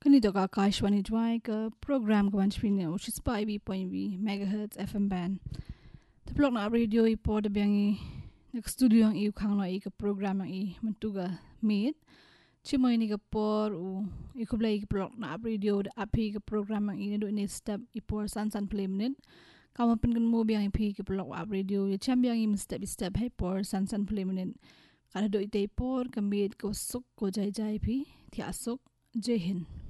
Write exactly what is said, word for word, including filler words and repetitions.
Kanito ka Akashwani Dwai ka program ka Banchpini which is five point five megahertz F M band. The blog na radio i po da biangi nag studio ang i khang i ka program ang i mantuga meet. Chimoy ni ka por u i kublay ka blog na radio da api ka program ang i do ni step i por san san play minute. Kama pen kan mo biang i pi ka blog up radio i cham biang i step step hai por san san play minute. Kada do ite por ka meet ko suk ko jai jai pi ti asuk jehin.